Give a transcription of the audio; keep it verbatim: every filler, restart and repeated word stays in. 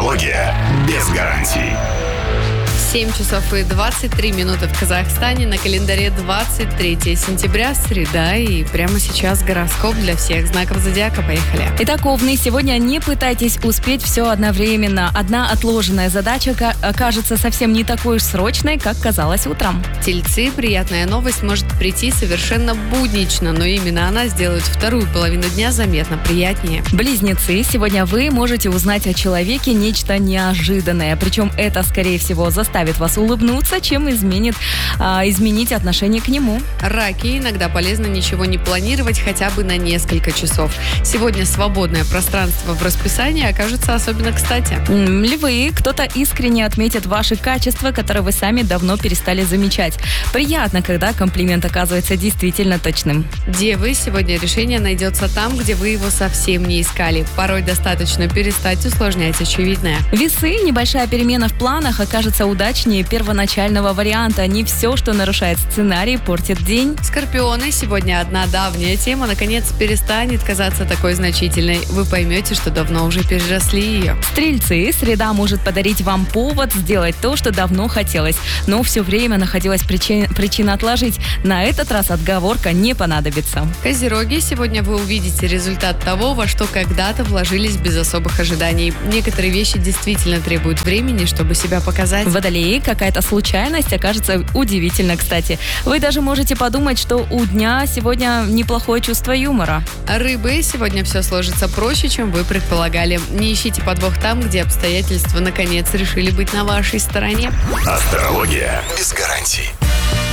Астрология без гарантий. семь часов и двадцать три минуты в Казахстане. На календаре двадцать третье сентября, среда. И прямо сейчас гороскоп для всех знаков зодиака. Поехали. Итак, Овны, сегодня не пытайтесь успеть все одновременно. Одна отложенная задача окажется совсем не такой уж срочной, как казалось утром. Тельцы, приятная новость может прийти совершенно буднично, но именно она сделает вторую половину дня заметно приятнее. Близнецы, сегодня вы можете узнать о человеке нечто неожиданное. Причем это, скорее всего, заставит вас улыбнуться, чем изменит, а, изменить отношение к нему. Раки, иногда полезно ничего не планировать хотя бы на несколько часов. Сегодня свободное пространство в расписании окажется особенно кстати. М, Львы, кто-то искренне отметит ваши качества, которые вы сами давно перестали замечать. Приятно, когда комплимент оказывается действительно точным. Девы, сегодня решение найдется там, где вы его совсем не искали. Порой достаточно перестать усложнять очевидное. Весы, небольшая перемена в планах окажется удачнее первоначального варианта. Не все, что нарушает сценарий, портит день. Скорпионы, сегодня одна давняя тема наконец перестанет казаться такой значительной. Вы поймете, что давно уже переросли ее. Стрельцы, среда может подарить вам повод сделать то, что давно хотелось, но все время находилась причин, причина отложить. На этот раз отговорка не понадобится. Козероги, сегодня вы увидите результат того, во что когда-то вложились без особых ожиданий. Некоторые вещи действительно требуют времени, чтобы себя показать. Водолеи, какая-то случайность окажется удивительно, кстати. Вы даже можете подумать, что у дня сегодня неплохое чувство юмора. Рыбы, сегодня все сложится проще, чем вы предполагали. Не ищите подвох там, где обстоятельства наконец решили быть на вашей стороне. Астрология без гарантий.